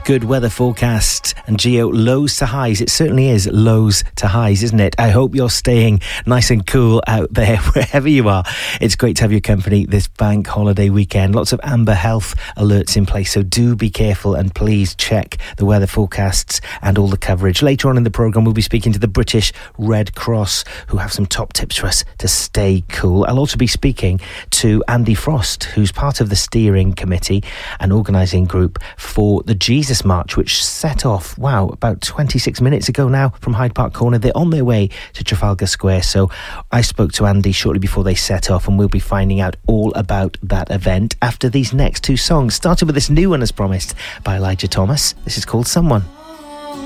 good weather forecast and Geo, lows to highs. It certainly is lows to highs, isn't it? I hope you're staying nice and cool out there wherever you are. It's great to have your company this bank holiday weekend. Lots of amber health alerts in place, so do be careful and please check the weather forecasts and all the coverage. Later on in the programme, we'll be speaking to the British Red Cross, who have some top tips for us to stay cool. I'll also be speaking to Andy Frost, who's part of the steering committee and organising group for the Jesus March, which set off, about 26 minutes ago now from Hyde Park Corner. They're on their way to Trafalgar Square. So I spoke to Andy shortly before they set off, and we'll be finding out all about that event after these next two songs. Started with this new one, as promised, by Elijah Thomas. This is called Someone.